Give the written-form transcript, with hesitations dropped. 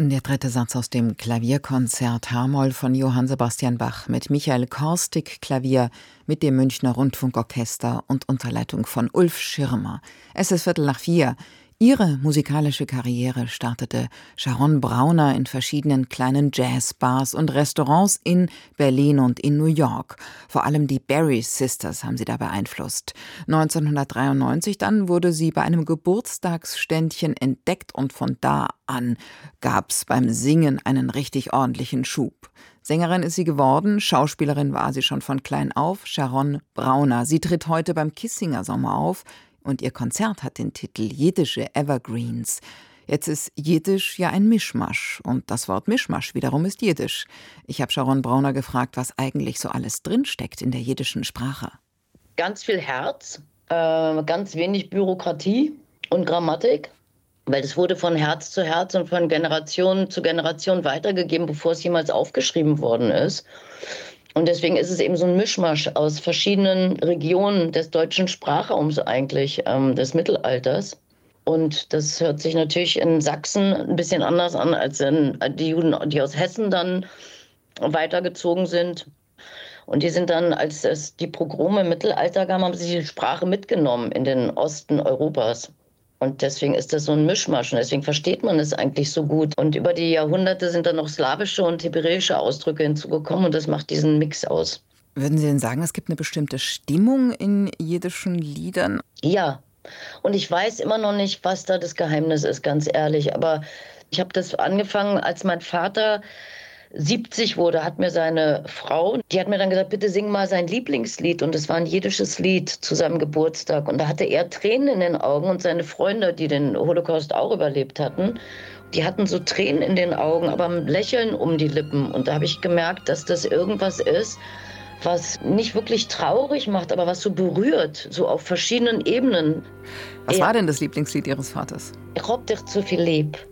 Der dritte Satz aus dem Klavierkonzert H-Moll von Johann Sebastian Bach mit Michael Korstig Klavier, mit dem Münchner Rundfunkorchester und unter Leitung von Ulf Schirmer. Es ist 3:15. Ihre musikalische Karriere startete Sharon Brauner in verschiedenen kleinen Jazzbars und Restaurants in Berlin und in New York. Vor allem die Berry Sisters haben sie da beeinflusst. 1993 dann wurde sie bei einem Geburtstagsständchen entdeckt und von da an gab's beim Singen einen richtig ordentlichen Schub. Sängerin ist sie geworden, Schauspielerin war sie schon von klein auf, Sharon Brauner. Sie tritt heute beim Kissinger Sommer auf. Und ihr Konzert hat den Titel Jiddische Evergreens. Jetzt ist Jiddisch ja ein Mischmasch. Und das Wort Mischmasch wiederum ist Jiddisch. Ich habe Sharon Brauner gefragt, was eigentlich so alles drinsteckt in der jiddischen Sprache. Ganz viel Herz, ganz wenig Bürokratie und Grammatik. Weil das wurde von Herz zu Herz und von Generation zu Generation weitergegeben, bevor es jemals aufgeschrieben worden ist. Und deswegen ist es eben so ein Mischmasch aus verschiedenen Regionen des deutschen Sprachraums eigentlich, des Mittelalters. Und das hört sich natürlich in Sachsen ein bisschen anders an als die Juden, die aus Hessen dann weitergezogen sind. Und die sind dann, als es die Pogrome im Mittelalter gab, haben sie die Sprache mitgenommen in den Osten Europas. Und deswegen ist das so ein Mischmasch und deswegen versteht man es eigentlich so gut. Und über die Jahrhunderte sind dann noch slawische und hebräische Ausdrücke hinzugekommen und das macht diesen Mix aus. Würden Sie denn sagen, es gibt eine bestimmte Stimmung in jiddischen Liedern? Ja, und ich weiß immer noch nicht, was da das Geheimnis ist, ganz ehrlich. Aber ich habe das angefangen, als mein Vater 70 wurde, hat mir seine Frau, die hat mir dann gesagt, bitte sing mal sein Lieblingslied. Und es war ein jiddisches Lied zu seinem Geburtstag. Und da hatte er Tränen in den Augen und seine Freunde, die den Holocaust auch überlebt hatten, die hatten so Tränen in den Augen, aber ein Lächeln um die Lippen. Und da habe ich gemerkt, dass das irgendwas ist, was nicht wirklich traurig macht, aber was so berührt, so auf verschiedenen Ebenen. Was war denn das Lieblingslied Ihres Vaters? Ich hab dich zu viel lieb.